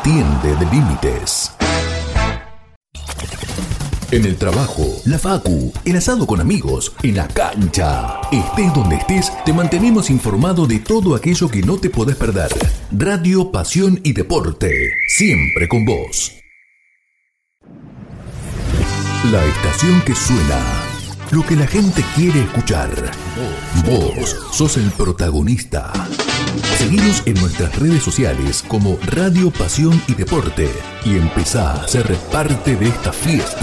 entiende de límites. En el trabajo, la facu, el asado con amigos, en la cancha. Estés donde estés, te mantenemos informado de todo aquello que no te podés perder. Radio, pasión y deporte, siempre con vos. La estación que suena, lo que la gente quiere escuchar. Vos sos el protagonista. Seguinos en nuestras redes sociales como Radio, Pasión y Deporte y empezá a ser parte de esta fiesta.